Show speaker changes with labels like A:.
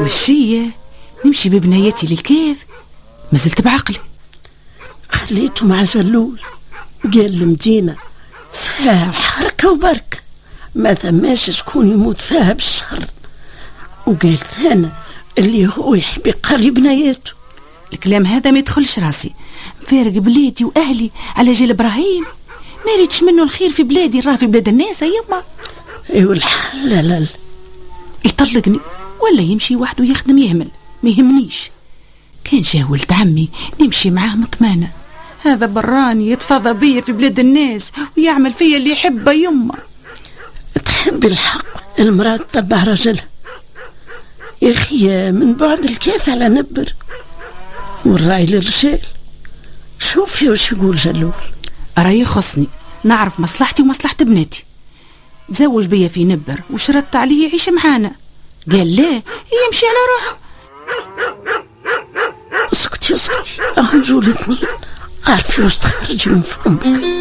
A: وشية نمشي ببنايتي للكيف، ما زلت بعقلي.
B: خليته مع جلول، قال المدينة فيها حركة وبركة، ما ثماش شكون يموت فيها بالشهر. وقال ثانا اللي هو يحب يقري بنايته.
A: الكلام هذا ما يدخلش راسي، مفارق بلادي وأهلي على جيل إبراهيم، ما ريتش منه الخير في بلادي، راه في بلاد الناس يا يما.
B: ايوا الحلال
A: يطلقني ولا يمشي وحده يخدم يهمل، ما يهمنيش. كان جا ولد عمي نمشي معاه مطمانة، هذا براني يتفاضى بيا في بلاد الناس ويعمل فيا اللي يحبه يما.
B: تحب الحق المرأة تتبع رجلها يا أخي، من بعد الكيف على نبر والرأي للرجال. شوفي وش يقول جلول.
A: راي يخصني، نعرف مصلحتي ومصلحة بناتي. تزوج بيا في نبر وشرطت عليه يعيش معانا، قال لا يمشي على روحه.
B: اسكتي اهم جول اثنين، عارفي واش تخرجي من فمك.